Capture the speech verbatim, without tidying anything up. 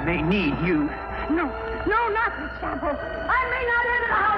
may need you. No, no, not this sample. I may not enter the house.